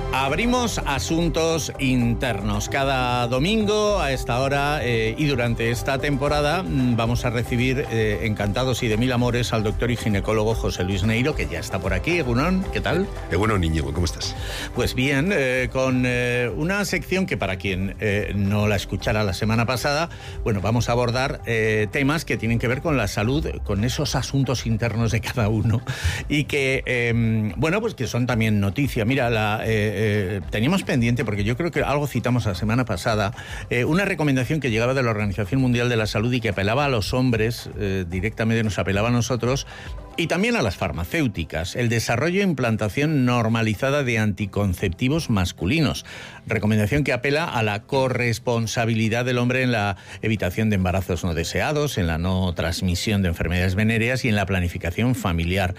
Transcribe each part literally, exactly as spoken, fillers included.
Abrimos asuntos internos. Cada domingo a esta hora eh, y durante esta temporada mmm, vamos a recibir eh, encantados y de mil amores al doctor y ginecólogo José Luis Neiro, que ya está por aquí. Egunon, ¿qué tal? Egunon, Íñigo, ¿cómo estás? Pues bien, eh, con eh, una sección que para quien eh, no la escuchara la semana pasada, bueno, vamos a abordar eh, temas que tienen que ver con la salud, con esos asuntos internos de cada uno y que, eh, bueno, pues que son también noticia. Mira, la... Eh, Eh, teníamos pendiente, porque yo creo que algo citamos la semana pasada, eh, una recomendación que llegaba de la Organización Mundial de la Salud y que apelaba a los hombres, eh, directamente nos apelaba a nosotros, y también a las farmacéuticas, el desarrollo e implantación normalizada de anticonceptivos masculinos. Recomendación que apela a la corresponsabilidad del hombre en la evitación de embarazos no deseados, en la no transmisión de enfermedades venéreas y en la planificación familiar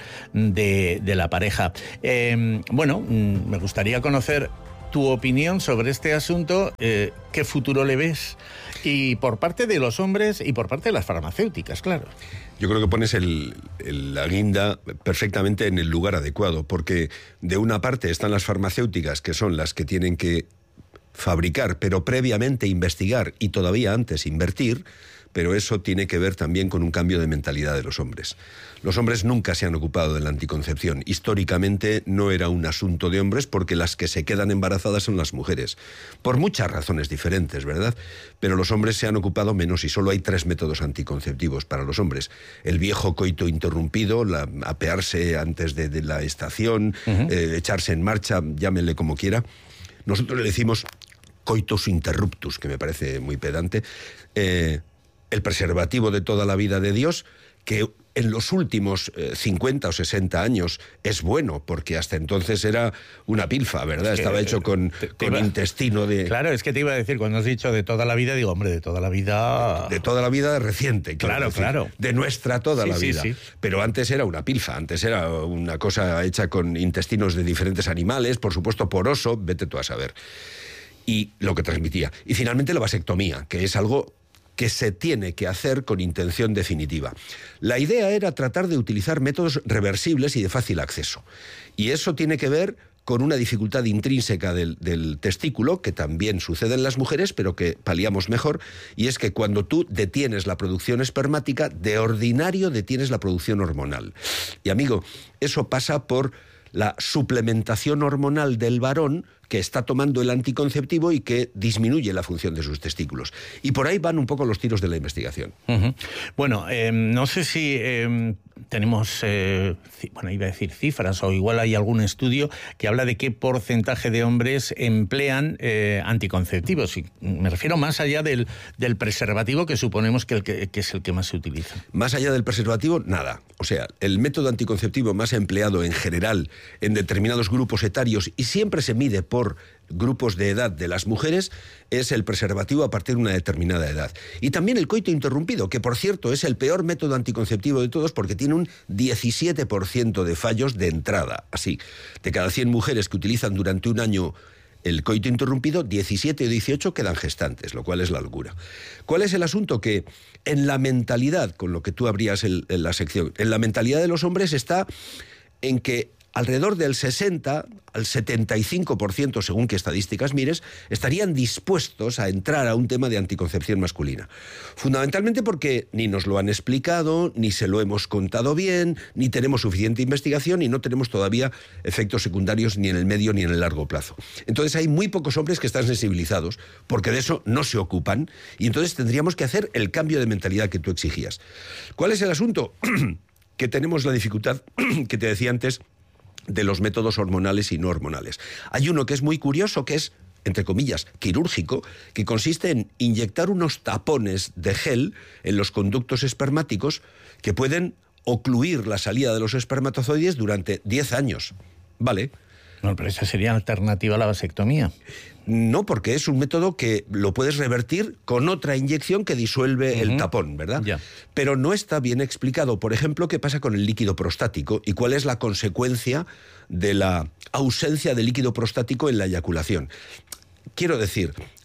de, de la pareja. Eh, bueno, me gustaría conocer tu opinión sobre este asunto, eh, ¿qué futuro le ves? Y por parte de los hombres y por parte de las farmacéuticas, claro. Yo creo que pones el, el, la guinda perfectamente en el lugar adecuado, porque de una parte están las farmacéuticas, que son las que tienen que fabricar, pero previamente investigar y todavía antes invertir, pero eso tiene que ver también con un cambio de mentalidad de los hombres. Los hombres nunca se han ocupado de la anticoncepción. Históricamente no era un asunto de hombres porque las que se quedan embarazadas son las mujeres. Por muchas razones diferentes, ¿verdad? Pero los hombres se han ocupado menos y solo hay tres métodos anticonceptivos para los hombres. El viejo coito interrumpido, la, apearse antes de, de la estación, uh-huh. eh, echarse en marcha, llámenle como quiera. Nosotros le decimos coitus interruptus, que me parece muy pedante. Eh, el preservativo de toda la vida de Dios, que en los últimos eh, cincuenta o sesenta años es bueno, porque hasta entonces era una pilfa, ¿verdad? Es que, Estaba hecho con, te, te con iba, intestino de... Claro, es que te iba a decir, cuando has dicho de toda la vida, digo, hombre, de toda la vida... De, de toda la vida reciente. Claro, decir, claro. De nuestra toda sí, la sí, vida. Sí. Pero antes era una pilfa, antes era una cosa hecha con intestinos de diferentes animales, por supuesto poroso, vete tú a saber. Y lo que transmitía. Y finalmente la vasectomía, que es algo que se tiene que hacer con intención definitiva. La idea era tratar de utilizar métodos reversibles y de fácil acceso. Y eso tiene que ver con una dificultad intrínseca del, del testículo, que también sucede en las mujeres, pero que paliamos mejor, y es que cuando tú detienes la producción espermática, de ordinario detienes la producción hormonal. Y amigo, eso pasa por la suplementación hormonal del varón que está tomando el anticonceptivo y que disminuye la función de sus testículos. Y por ahí van un poco los tiros de la investigación. Uh-huh. Bueno, eh, no sé si eh, tenemos, eh, bueno, iba a decir cifras, o igual hay algún estudio que habla de qué porcentaje de hombres emplean eh, anticonceptivos. Y me refiero más allá del, del preservativo, que suponemos que, el que, que es el que más se utiliza. Más allá del preservativo, nada. O sea, el método anticonceptivo más empleado en general en determinados grupos etarios, y siempre se mide por por grupos de edad de las mujeres, es el preservativo a partir de una determinada edad. Y también el coito interrumpido, que por cierto es el peor método anticonceptivo de todos porque tiene un diecisiete por ciento de fallos de entrada. Así, de cada cien mujeres que utilizan durante un año el coito interrumpido, diecisiete o dieciocho quedan gestantes, lo cual es la locura. ¿Cuál es el asunto? Que en la mentalidad, con lo que tú abrías el, en la sección, en la mentalidad de los hombres está en que alrededor del sesenta al setenta y cinco por ciento, según qué estadísticas mires, estarían dispuestos a entrar a un tema de anticoncepción masculina. Fundamentalmente porque ni nos lo han explicado, ni se lo hemos contado bien, ni tenemos suficiente investigación y no tenemos todavía efectos secundarios ni en el medio ni en el largo plazo. Entonces hay muy pocos hombres que están sensibilizados porque de eso no se ocupan y entonces tendríamos que hacer el cambio de mentalidad que tú exigías. ¿Cuál es el asunto? Que tenemos la dificultad que te decía antes de los métodos hormonales y no hormonales. Hay uno que es muy curioso, que es, entre comillas, quirúrgico, que consiste en inyectar unos tapones de gel en los conductos espermáticos que pueden ocluir la salida de los espermatozoides durante diez años. ¿Vale? No, pero esa sería alternativa a la vasectomía. No, porque es un método que lo puedes revertir con otra inyección que disuelve uh-huh. el tapón, ¿verdad? Ya. Pero no está bien explicado, por ejemplo, qué pasa con el líquido prostático y cuál es la consecuencia de la ausencia de líquido prostático en la eyaculación. Quiero decir,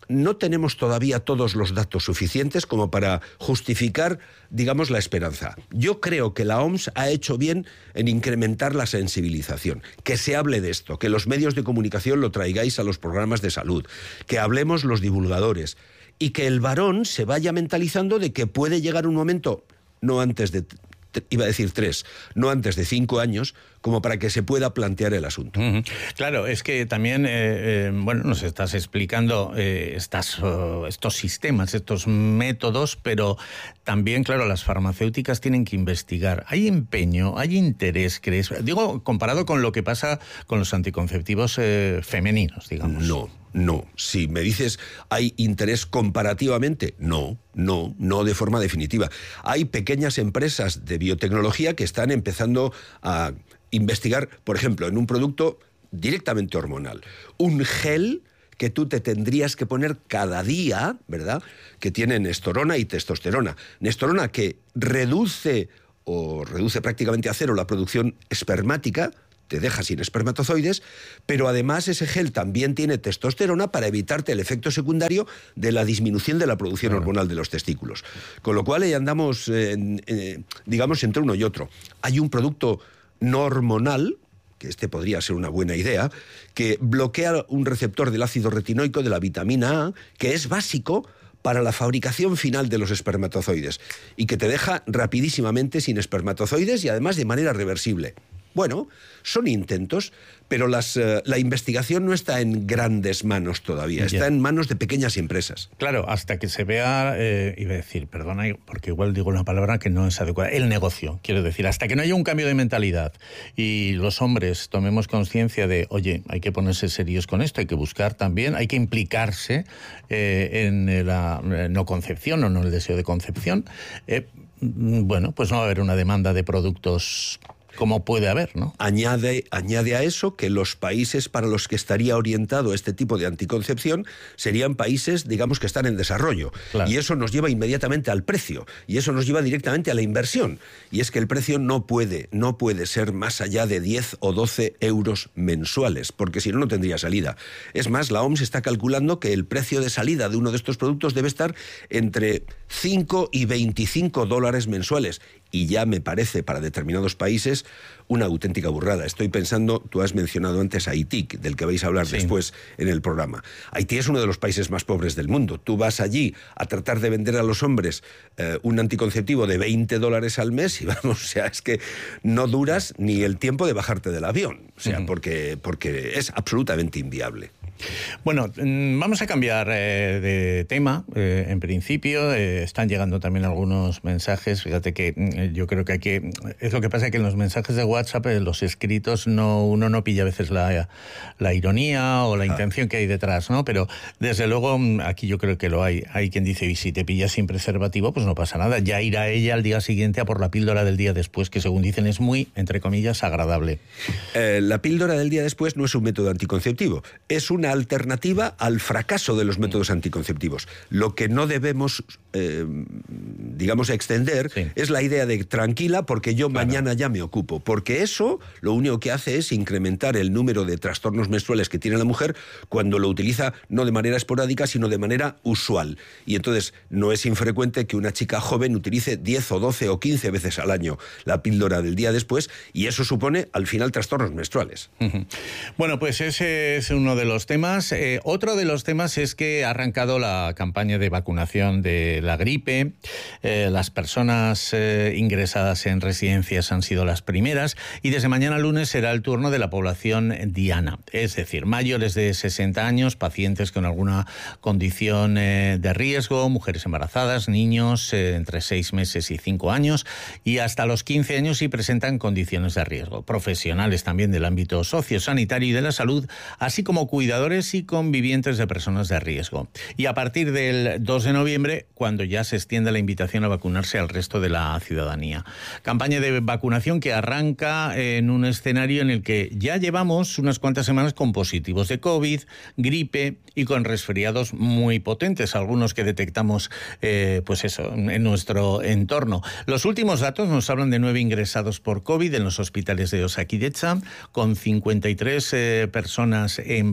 no tenemos todavía todos los datos suficientes como para justificar, digamos, la esperanza. Yo creo que la O M S ha hecho bien en incrementar la sensibilización, que se hable de esto, que los medios de comunicación lo traigáis a los programas de salud, que hablemos los divulgadores y que el varón se vaya mentalizando de que puede llegar un momento, no antes de... iba a decir tres, no antes de cinco años, como para que se pueda plantear el asunto. Uh-huh. Claro, es que también, eh, eh, bueno, nos estás explicando eh, estas, uh, estos sistemas, estos métodos, pero también, claro, las farmacéuticas tienen que investigar. ¿Hay empeño, hay interés, crees? Digo, comparado con lo que pasa con los anticonceptivos eh, femeninos, digamos. No. No. Si me dices, ¿hay interés comparativamente? No, no, no de forma definitiva. Hay pequeñas empresas de biotecnología que están empezando a investigar, por ejemplo, en un producto directamente hormonal. Un gel que tú te tendrías que poner cada día, ¿verdad?, que tiene nestorona y testosterona. Nestorona que reduce o reduce prácticamente a cero la producción espermática, te deja sin espermatozoides, pero además ese gel también tiene testosterona para evitarte el efecto secundario de la disminución de la producción claro. hormonal de los testículos. Con lo cual ahí andamos, eh, eh, digamos, entre uno y otro. Hay un producto no hormonal, que este podría ser una buena idea, que bloquea un receptor del ácido retinoico de la vitamina A, que es básico para la fabricación final de los espermatozoides y que te deja rapidísimamente sin espermatozoides y además de manera reversible. Bueno, son intentos, pero las, uh, la investigación no está en grandes manos todavía, está yeah. en manos de pequeñas empresas. Claro, hasta que se vea, eh, iba a decir, perdona, porque igual digo una palabra que no es adecuada, el negocio, quiero decir, hasta que no haya un cambio de mentalidad y los hombres tomemos conciencia de, oye, hay que ponerse serios con esto, hay que buscar también, hay que implicarse eh, en la no concepción o no el deseo de concepción, eh, bueno, pues no va a haber una demanda de productos como puede haber, ¿no? Añade, añade a eso que los países para los que estaría orientado este tipo de anticoncepción serían países, digamos, que están en desarrollo. Claro. Y eso nos lleva inmediatamente al precio. Y eso nos lleva directamente a la inversión. Y es que el precio no puede, no puede ser más allá de diez o doce euros mensuales, porque si no, no tendría salida. Es más, la O M S está calculando que el precio de salida de uno de estos productos debe estar entre cinco y veinticinco dólares mensuales. Y ya me parece, para determinados países, una auténtica burrada. Estoy pensando, tú has mencionado antes a Haití, del que vais a hablar sí. después en el programa. Haití es uno de los países más pobres del mundo. Tú vas allí a tratar de vender a los hombres eh, un anticonceptivo de veinte dólares al mes y vamos, o sea, es que no duras ni el tiempo de bajarte del avión. O sea, uh-huh. porque, porque es absolutamente inviable. Bueno, vamos a cambiar eh, de tema. Eh, en principio eh, están llegando también algunos mensajes. Fíjate que eh, yo creo que hay que... Es lo que pasa que en los mensajes de WhatsApp, eh, los escritos, no uno no pilla a veces la, la ironía o la intención que hay detrás, ¿no? Pero desde luego aquí yo creo que lo hay. Hay quien dice, y si te pillas sin preservativo, pues no pasa nada. Ya irá ella al día siguiente a por la píldora del día después, que según dicen es muy, entre comillas, agradable. Eh, la píldora del día después no es un método anticonceptivo. Es una alternativa al fracaso de los métodos anticonceptivos. Lo que no debemos, eh, digamos, extender sí. es la idea de tranquila porque yo claro. mañana ya me ocupo. Porque eso lo único que hace es incrementar el número de trastornos menstruales que tiene la mujer cuando lo utiliza no de manera esporádica, sino de manera usual. Y entonces no es infrecuente que una chica joven utilice diez o doce o quince veces al año la píldora del día después y eso supone al final trastornos menstruales. Uh-huh. Bueno, pues ese es uno de los temas. Eh, otro de los temas es que ha arrancado la campaña de vacunación de la gripe. Eh, las personas eh, ingresadas en residencias han sido las primeras y desde mañana lunes será el turno de la población diana, es decir, mayores de sesenta años, pacientes con alguna condición eh, de riesgo, mujeres embarazadas, niños eh, entre seis meses y cinco años y hasta los quince años si presentan condiciones de riesgo. Profesionales también del ámbito sociosanitario y de la salud, así como cuidadores y convivientes de personas de riesgo. Y a partir del dos de noviembre, cuando ya se extiende la invitación a vacunarse al resto de la ciudadanía. Campaña de vacunación que arranca en un escenario en el que ya llevamos unas cuantas semanas con positivos de COVID, gripe y con resfriados muy potentes, algunos que detectamos eh, pues eso, en nuestro entorno. Los últimos datos nos hablan de nueve ingresados por COVID en los hospitales de Osakidetza, con cincuenta y tres eh, personas en planta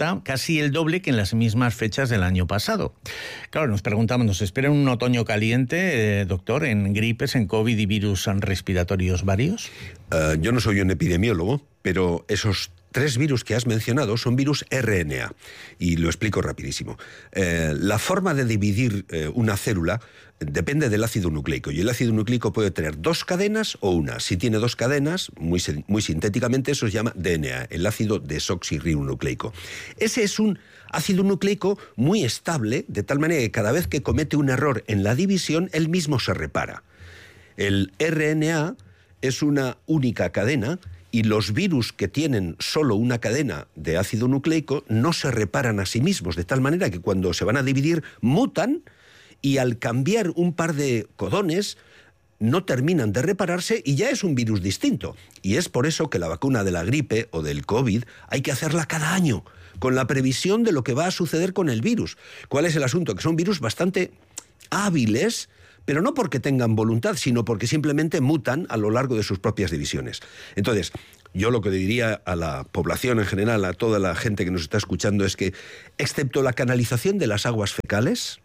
alta, casi el doble que en las mismas fechas del año pasado. Claro, nos preguntamos, ¿nos espera un otoño caliente, eh, doctor, en gripes, en COVID y virus respiratorios varios? Uh, yo no soy un epidemiólogo, pero esos tres virus que has mencionado son virus R N A, y lo explico rapidísimo. Eh, la forma de dividir eh, una célula depende del ácido nucleico, y el ácido nucleico puede tener dos cadenas o una. Si tiene dos cadenas, muy, muy sintéticamente, eso se llama D N A, el ácido desoxirribonucleico. Ese es un ácido nucleico muy estable, de tal manera que cada vez que comete un error en la división, él mismo se repara. El R N A es una única cadena, y los virus que tienen solo una cadena de ácido nucleico no se reparan a sí mismos, de tal manera que cuando se van a dividir mutan, y al cambiar un par de codones no terminan de repararse y ya es un virus distinto. Y es por eso que la vacuna de la gripe o del COVID hay que hacerla cada año, con la previsión de lo que va a suceder con el virus. ¿Cuál es el asunto? Que son virus bastante hábiles, pero no porque tengan voluntad, sino porque simplemente mutan a lo largo de sus propias divisiones. Entonces, yo lo que le diría a la población en general, a toda la gente que nos está escuchando, es que, excepto la canalización de las aguas fecales,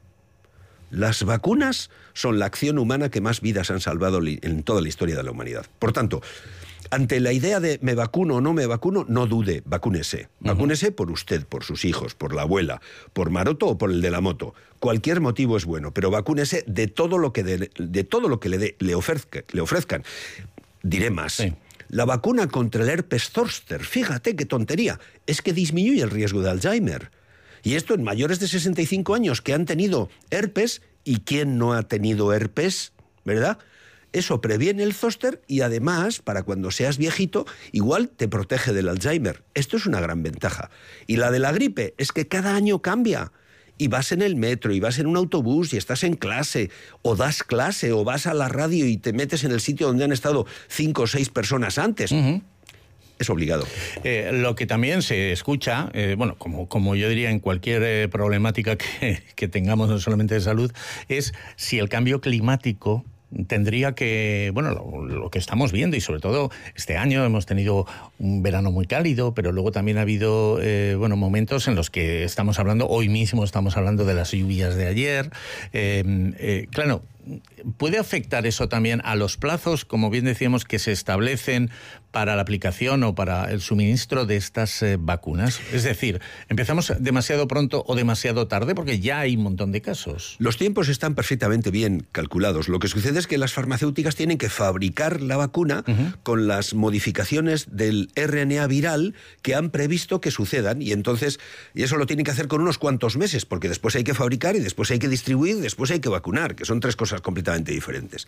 las vacunas son la acción humana que más vidas han salvado en toda la historia de la humanidad. Por tanto, ante la idea de me vacuno o no me vacuno, no dude, vacúnese. Vacúnese uh-huh. por usted, por sus hijos, por la abuela, por Maroto o por el de la moto. Cualquier motivo es bueno, pero vacúnese de todo lo que, de, de todo lo que le, de, le, ofrezca, le ofrezcan. Diré más. Sí. La vacuna contra el herpes zóster, fíjate qué tontería, es que disminuye el riesgo de Alzheimer. Y esto en mayores de sesenta y cinco años que han tenido herpes, ¿y quién no ha tenido herpes? ¿Verdad? Eso previene el zóster y además, para cuando seas viejito, igual te protege del Alzheimer. Esto es una gran ventaja. Y la de la gripe es que cada año cambia. Y vas en el metro, y vas en un autobús, y estás en clase, o das clase, o vas a la radio y te metes en el sitio donde han estado cinco o seis personas antes. Uh-huh. Es obligado. Eh, lo que también se escucha, eh, bueno, como, como yo diría en cualquier eh, problemática que, que tengamos, no solamente de salud, es si el cambio climático tendría que, bueno, lo, lo que estamos viendo, y sobre todo este año hemos tenido un verano muy cálido, pero luego también ha habido, eh, bueno, momentos en los que estamos hablando, hoy mismo estamos hablando de las lluvias de ayer. Eh, eh, claro, ¿puede afectar eso también a los plazos, como bien decíamos, que se establecen para la aplicación o para el suministro de estas eh, vacunas? Es decir, ¿empezamos demasiado pronto o demasiado tarde? Porque ya hay un montón de casos. Los tiempos están perfectamente bien calculados. Lo que sucede es que las farmacéuticas tienen que fabricar la vacuna uh-huh. con las modificaciones del R N A viral que han previsto que sucedan, y entonces y eso lo tienen que hacer con unos cuantos meses, porque después hay que fabricar y después hay que distribuir y después hay que vacunar, que son tres cosas completamente diferentes.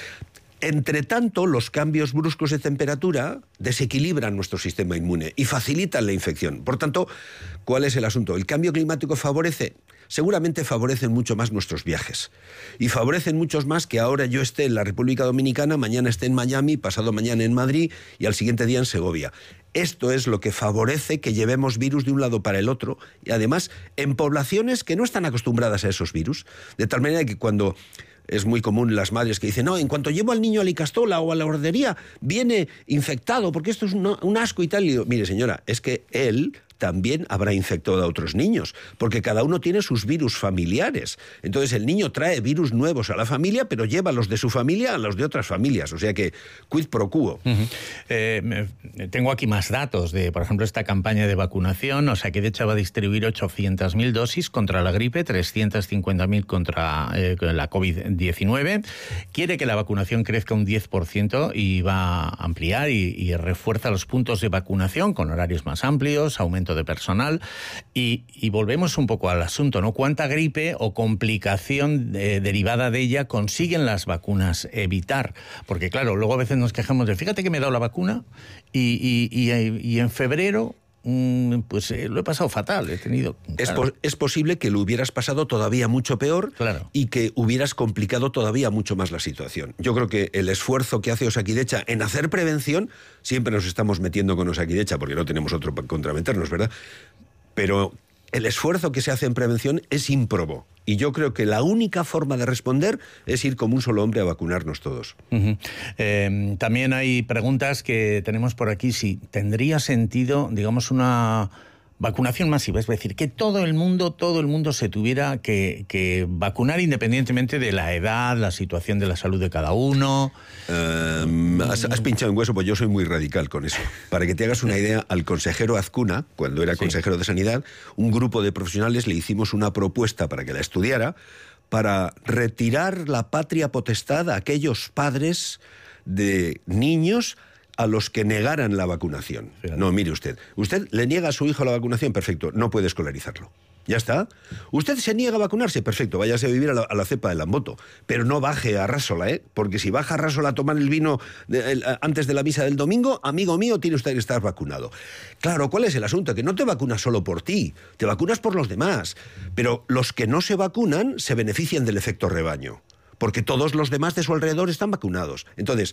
Entre tanto, los cambios bruscos de temperatura desequilibran nuestro sistema inmune y facilitan la infección. Por tanto, ¿cuál es el asunto? ¿El cambio climático favorece? Seguramente favorecen mucho más nuestros viajes. Y favorecen muchos más que ahora yo esté en la República Dominicana, mañana esté en Miami, pasado mañana en Madrid y al siguiente día en Segovia. Esto es lo que favorece que llevemos virus de un lado para el otro, y además en poblaciones que no están acostumbradas a esos virus. De tal manera que cuando... Es muy común las madres que dicen, no, en cuanto llevo al niño a la Icastola o a la guardería, viene infectado, porque esto es un, un asco y tal. Y digo, mire señora, es que él también habrá infectado a otros niños, porque cada uno tiene sus virus familiares. Entonces el niño trae virus nuevos a la familia, pero lleva los de su familia a los de otras familias. O sea que, quid pro quo. Uh-huh. eh, tengo aquí más datos de, por ejemplo, esta campaña de vacunación. O sea que de hecho va a distribuir ochocientas mil dosis contra la gripe, trescientas cincuenta mil contra eh, la COVID diecinueve. Quiere que la vacunación crezca un diez por ciento y va a ampliar y, y refuerza los puntos de vacunación con horarios más amplios, aumento de personal, y, y volvemos un poco al asunto, ¿no? ¿Cuánta gripe o complicación de, derivada de ella consiguen las vacunas evitar? Porque claro, luego a veces nos quejamos de, fíjate que me he dado la vacuna y, y, y, y en febrero pues eh, lo he pasado fatal, he tenido... Claro. Es, po- es posible que lo hubieras pasado todavía mucho peor, claro, y que hubieras complicado todavía mucho más la situación. Yo creo que el esfuerzo que hace Osakidecha en hacer prevención, siempre nos estamos metiendo con Osakidecha porque no tenemos otro para contrameternos, ¿verdad? Pero el esfuerzo que se hace en prevención es ímprobo. Y yo creo que la única forma de responder es ir como un solo hombre a vacunarnos todos. Uh-huh. Eh, también hay preguntas que tenemos por aquí. Si tendría sentido, digamos, una vacunación masiva, es decir, que todo el mundo, todo el mundo se tuviera que, que vacunar independientemente de la edad, la situación de la salud de cada uno. Um, has, has pinchado en hueso, pues yo soy muy radical con eso. Para que te hagas una idea, al consejero Azcuna, cuando era consejero sí. de Sanidad, un grupo de profesionales le hicimos una propuesta para que la estudiara, para retirar la patria potestad a aquellos padres de niños a los que negaran la vacunación. Fíjate. No, mire usted. Usted le niega a su hijo la vacunación, perfecto, no puede escolarizarlo. Ya está. Usted se niega a vacunarse, perfecto, váyase a vivir a la, a la cepa de Lamboto. Pero no baje a Rásola, ¿eh? Porque si baja a Rásola a tomar el vino de, el, antes de la misa del domingo, amigo mío, tiene usted que estar vacunado. Claro, ¿cuál es el asunto? Que no te vacunas solo por ti, te vacunas por los demás. Pero los que no se vacunan se benefician del efecto rebaño, porque todos los demás de su alrededor están vacunados. Entonces,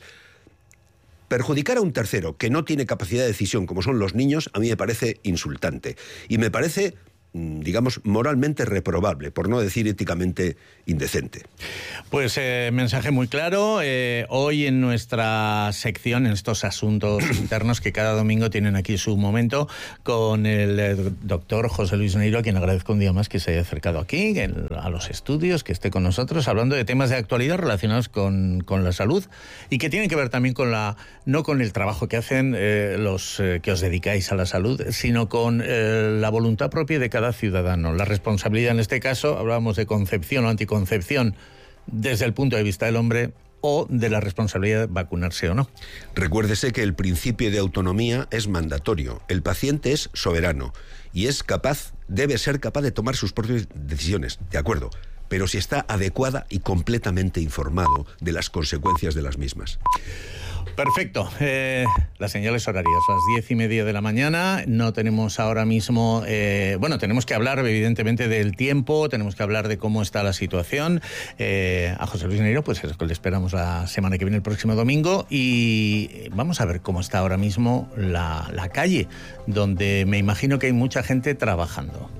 perjudicar a un tercero que no tiene capacidad de decisión, como son los niños, a mí me parece insultante. Y me parece, digamos, moralmente reprobable, por no decir éticamente indecente. Pues eh, mensaje muy claro. Eh, hoy en nuestra sección, en estos asuntos internos que cada domingo tienen aquí su momento, con el eh, doctor José Luis Neiro, a quien agradezco un día más que se haya acercado aquí, el, a los estudios, que esté con nosotros, hablando de temas de actualidad relacionados con, con la salud y que tienen que ver también con la, no con el trabajo que hacen eh, los eh, que os dedicáis a la salud, sino con eh, la voluntad propia de cada ciudadano. La responsabilidad en este caso, hablábamos de concepción o anticoncepción desde el punto de vista del hombre, o de la responsabilidad de vacunarse o no. Recuérdese que el principio de autonomía es mandatorio. El paciente es soberano y es capaz, debe ser capaz de tomar sus propias decisiones, de acuerdo, pero si está adecuada y completamente informado de las consecuencias de las mismas. Perfecto. Eh, las señales horarias, las diez y media de la mañana. No tenemos ahora mismo... Eh, bueno, tenemos que hablar, evidentemente, del tiempo, tenemos que hablar de cómo está la situación. Eh, a José Luis Neiro, pues le esperamos la semana que viene, el próximo domingo, y vamos a ver cómo está ahora mismo la, la calle, donde me imagino que hay mucha gente trabajando.